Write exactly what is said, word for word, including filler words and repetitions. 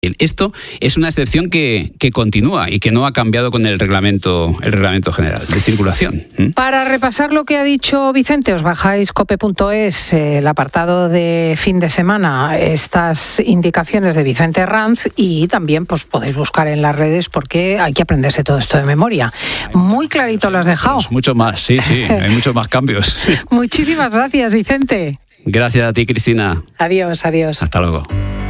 Esto es una excepción que, que continúa y que no ha cambiado con el reglamento, el reglamento general de circulación. ¿Mm? Para repasar lo que ha dicho Vicente, os bajáis cope punto es, eh, el apartado de fin de semana, estas indicaciones de Vicente Ranz, y también pues podéis buscar en las redes porque hay que aprenderse todo esto de memoria. Muy clarito lo has dejado. Pues mucho más, sí, sí, hay muchos más cambios. Muchísimas gracias, Vicente. Gracias a ti, Cristina. Adiós, adiós. Hasta luego.